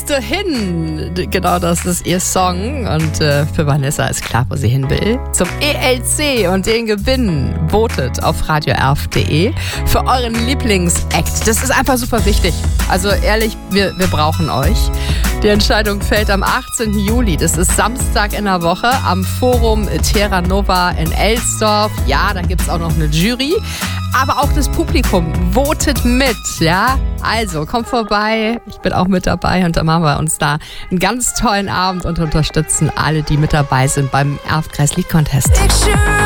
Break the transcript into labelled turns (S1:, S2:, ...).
S1: willst du hin? Genau, das ist ihr Song. Und für Vanessa ist klar, wo sie hin will. Zum ELC und den Gewinn. Votet auf radioerf.de für euren Lieblings-Act. Das ist einfach super wichtig. Also ehrlich, wir brauchen euch. Die Entscheidung fällt am 18. Juli. Das ist Samstag in der Woche am Forum Terra Nova in Elsdorf. Ja, da gibt es auch noch eine Jury. Aber auch das Publikum votet mit, ja? Also, kommt vorbei. Ich bin auch mit dabei und dann machen wir uns da einen ganz tollen Abend und unterstützen alle, die mit dabei sind beim Erf Kreis Lied Contest.